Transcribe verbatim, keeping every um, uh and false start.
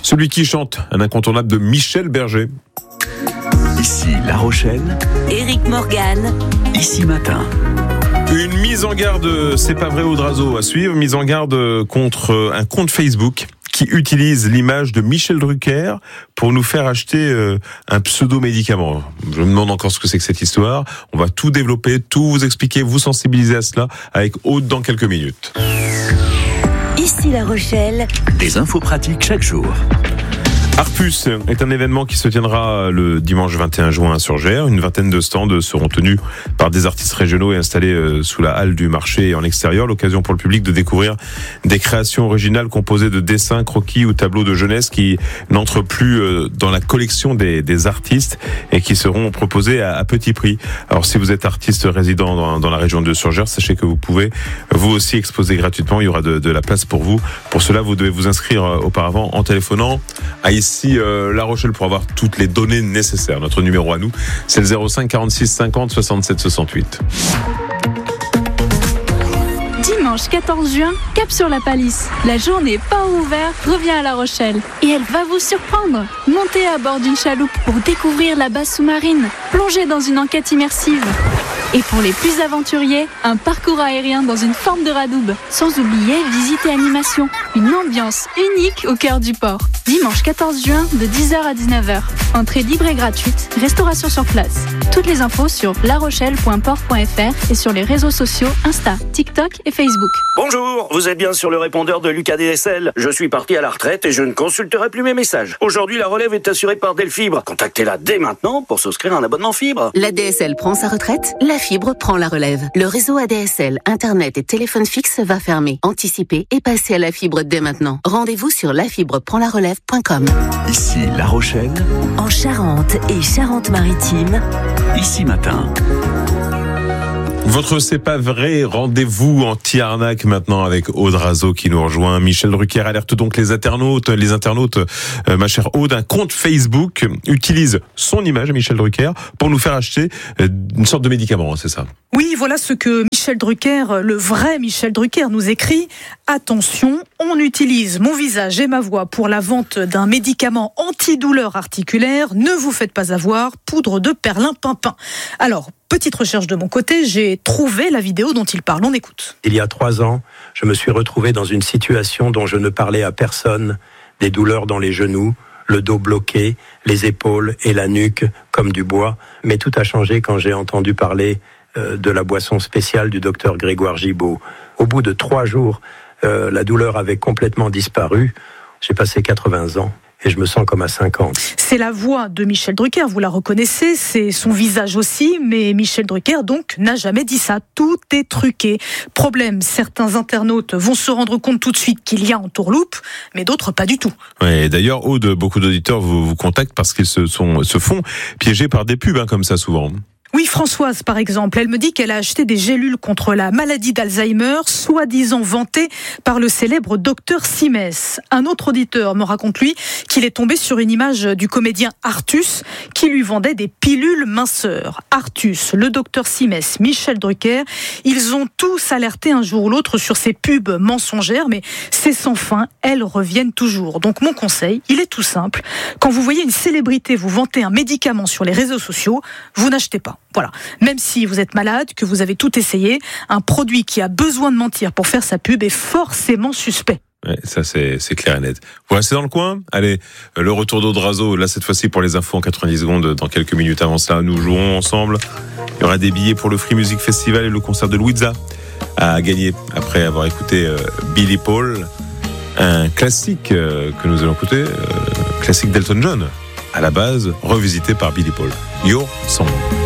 Celui qui chante, un incontournable de Michel Berger. Ici La Rochelle, Éric Morgan, Ici Matin. Une mise en garde, c'est pas vrai Audrazo à suivre, mise en garde contre un compte Facebook qui utilise l'image de Michel Drucker pour nous faire acheter euh, un pseudo-médicament. Je me demande encore ce que c'est que cette histoire. On va tout développer, tout vous expliquer, vous sensibiliser à cela avec Aude dans quelques minutes. Ici La Rochelle. Des infos pratiques chaque jour. Arpus est un événement qui se tiendra le dimanche vingt et un juin à Surgères. Une vingtaine de stands seront tenus par des artistes régionaux et installés sous la halle du marché et en extérieur. L'occasion pour le public de découvrir des créations originales composées de dessins, croquis ou tableaux de jeunesse qui n'entrent plus dans la collection des, des artistes et qui seront proposés à, à petit prix. Alors si vous êtes artiste résident dans, dans la région de Surgères, sachez que vous pouvez vous aussi exposer gratuitement. Il y aura de, de la place pour vous. Pour cela, vous devez vous inscrire auparavant en téléphonant à Ici euh, La Rochelle pour avoir toutes les données nécessaires. Notre numéro à nous, c'est le zéro cinq quarante-six cinquante soixante-sept soixante-huit. Dimanche quatorze juin, cap sur la Palisse. La journée pas ouverte revient à La Rochelle. Et elle va vous surprendre. Montez à bord d'une chaloupe pour découvrir la base sous-marine. Plongez dans une enquête immersive. Et pour les plus aventuriers, un parcours aérien dans une forme de radoub. Sans oublier visite et animation. Une ambiance unique au cœur du port. Dimanche quatorze juin de dix heures à dix-neuf heures. Entrée libre et gratuite, restauration sur place. Toutes les infos sur larochelle point port point f r et sur les réseaux sociaux Insta, TikTok et Facebook. Bonjour, vous êtes bien sur le répondeur de Lucas D S L. Je suis parti à la retraite et je ne consulterai plus mes messages. Aujourd'hui, la relève est assurée par Delfibre. Contactez-la dès maintenant pour souscrire un abonnement fibre. La D S L prend sa retraite, la fibre prend la relève. Le réseau A D S L, Internet et téléphone fixe va fermer. Anticipez et passez à la fibre dès maintenant. Rendez-vous sur la fibre prend la relève point com. Ici La Rochelle, En Charente et Charente-Maritime. Ici Matin. Votre C'est pas vrai, rendez-vous anti-arnaque maintenant avec Audrazo qui nous rejoint. Michel Drucker alerte donc les internautes, les internautes, euh, ma chère Aude, un compte Facebook utilise son image, Michel Drucker, pour nous faire acheter euh, une sorte de médicament, c'est ça? Oui, voilà ce que Michel Drucker, le vrai Michel Drucker, nous écrit. Attention, on utilise mon visage et ma voix pour la vente d'un médicament antidouleur articulaire. Ne vous faites pas avoir, poudre de perlimpinpin. Alors, petite recherche de mon côté, j'ai trouvé la vidéo dont il parle. On écoute. Il y a trois ans, je me suis retrouvé dans une situation dont je ne parlais à personne. Des douleurs dans les genoux, le dos bloqué, les épaules et la nuque comme du bois. Mais tout a changé quand j'ai entendu parler euh, de la boisson spéciale du docteur Grégoire Gibault. Au bout de trois jours, euh, la douleur avait complètement disparu. J'ai passé quatre-vingts ans. Et je me sens comme à cinquante. C'est la voix de Michel Drucker, vous la reconnaissez, c'est son visage aussi, mais Michel Drucker donc n'a jamais dit ça, tout est truqué. Problème, certains internautes vont se rendre compte tout de suite qu'il y a entourloupe, mais d'autres pas du tout. Ouais, d'ailleurs, Aude, beaucoup d'auditeurs vous, vous contactent parce qu'ils se, sont, se font piéger par des pubs, hein, comme ça souvent. Oui, Françoise, par exemple, elle me dit qu'elle a acheté des gélules contre la maladie d'Alzheimer, soi-disant vantées par le célèbre docteur Simès. Un autre auditeur me raconte, lui, qu'il est tombé sur une image du comédien Artus qui lui vendait des pilules minceurs. Artus, le docteur Simès, Michel Drucker, ils ont tous alerté un jour ou l'autre sur ces pubs mensongères, mais c'est sans fin, elles reviennent toujours. Donc mon conseil, il est tout simple. Quand vous voyez une célébrité vous vanter un médicament sur les réseaux sociaux, vous n'achetez pas. Voilà. Même si vous êtes malade, que vous avez tout essayé, un produit qui a besoin de mentir pour faire sa pub est forcément suspect. Ouais, ça c'est, c'est clair et net. Vous restez dans le coin? Allez, le retour d'Audrazo, là cette fois-ci pour les infos en quatre-vingt-dix secondes, dans quelques minutes. Avant ça, nous jouerons ensemble. Il y aura des billets pour le Free Music Festival et le concert de Louisa à gagner après avoir écouté euh, Billy Paul, un classique euh, que nous allons écouter, euh, classique d'Elton John, à la base revisité par Billy Paul. Your Song.